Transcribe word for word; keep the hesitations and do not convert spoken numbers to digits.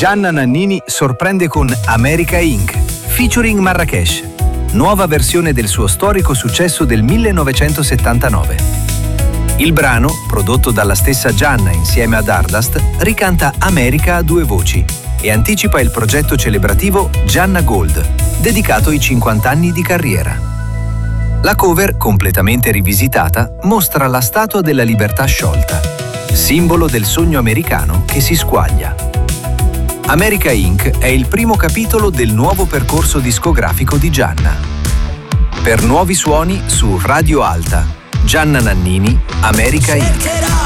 Gianna Nannini sorprende con America Incorporated, featuring Marrakesh, nuova versione del suo storico successo del millenovecentosettantanove. Il brano, prodotto dalla stessa Gianna insieme ad Ardust, ricanta America a due voci e anticipa il progetto celebrativo Gianna Gold, dedicato ai cinquanta anni di carriera. La cover, completamente rivisitata, mostra la Statua della Libertà sciolta, simbolo del sogno americano che si squaglia. America Incorporated è il primo capitolo del nuovo percorso discografico di Gianna. Per nuovi suoni su Radio Alta, Gianna Nannini, America Incorporated.